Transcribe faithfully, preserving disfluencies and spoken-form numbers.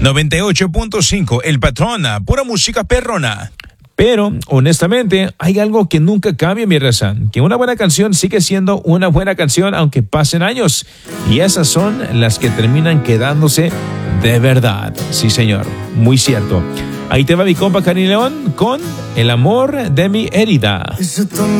noventa y ocho punto cinco, El Patrón, pura música perrona. Pero, honestamente, hay algo que nunca cambia, mi raza, que una buena canción sigue siendo una buena canción aunque pasen años. Y esas son las que terminan quedándose de verdad. Sí, señor, muy cierto. Ahí te va mi compa Cani León con El amor de mi herida.